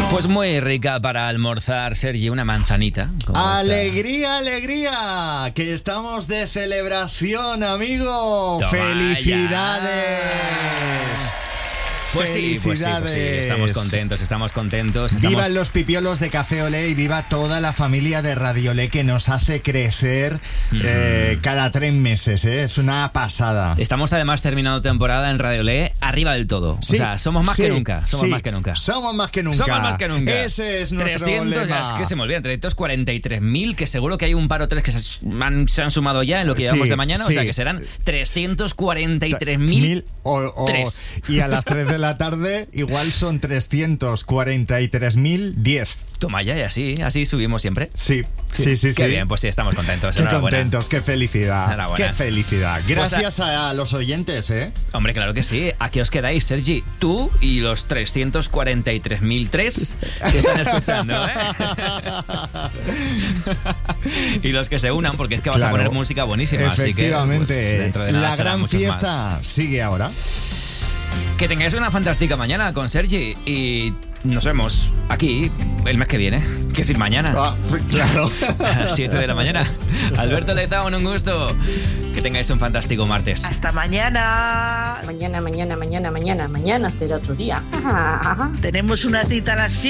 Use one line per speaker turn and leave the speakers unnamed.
Pues muy rica para almorzar, Sergi, una manzanita.
¡Alegría, alegría! Que estamos de celebración, amigo.
Toma
¡Felicidades!
Pues sí, estamos contentos.
Vivan los pipiolos de Café Olé y viva toda la familia de Radio Olé que nos hace crecer cada 3 meses, ¿eh? Es una pasada.
Estamos además terminando temporada en Radio Olé arriba del todo.
Sí,
o sea, somos más que nunca.
Somos más que nunca. Ese es nuestro
300,
lema.
Es que se me olvidan, 343.000, que seguro que hay un par o tres que se han sumado ya en lo que llevamos de mañana. O sea, que serán 343.000.
Y a las 3 de la tarde igual son 343.010.
Toma ya, y así subimos siempre.
Sí.
Qué bien, pues sí, estamos contentos.
Qué contentos, qué felicidad.
Enhorabuena.
Qué felicidad. Gracias a los oyentes, ¿eh?
Hombre, claro que sí. Aquí os quedáis, Sergi, tú y los 343.003 que están escuchando, ¿eh? Y los que se unan, porque es que vas a poner música buenísima.
Efectivamente.
Así que, pues, dentro de la
gran fiesta
más.
sigue ahora.
Que tengáis una fantástica mañana con Sergi y nos vemos aquí el mes que viene. Quiero decir, mañana.
Claro.
A las 7 de la mañana. Alberto Lezaun, un gusto. Que tengáis un fantástico martes.
Hasta mañana.
Mañana será otro día.
Tenemos una cita a las 7.